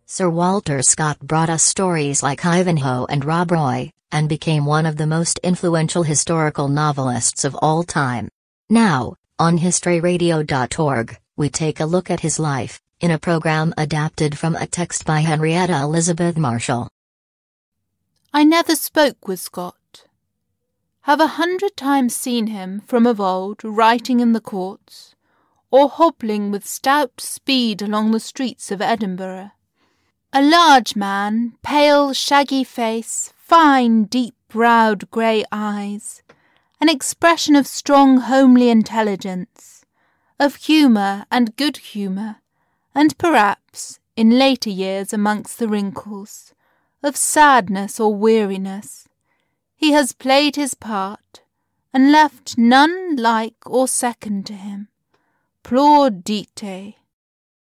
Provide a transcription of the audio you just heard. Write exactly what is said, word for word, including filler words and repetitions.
Sir Walter Scott brought us stories like Ivanhoe and Rob Roy, and became one of the most influential historical novelists of all time. Now, on history radio dot org, we take a look at his life, in a program adapted from a text by Henrietta Elizabeth Marshall. I never spoke with Scott. Have a hundred times seen him, from of old, writing in the courts, or hobbling with stout speed along the streets of Edinburgh. A large man, pale, shaggy face, fine, deep-browed grey eyes, an expression of strong, homely intelligence, of humour and good humour, and perhaps, in later years amongst the wrinkles, of sadness or weariness. He has played his part, and left none like or second to him. Plaudite.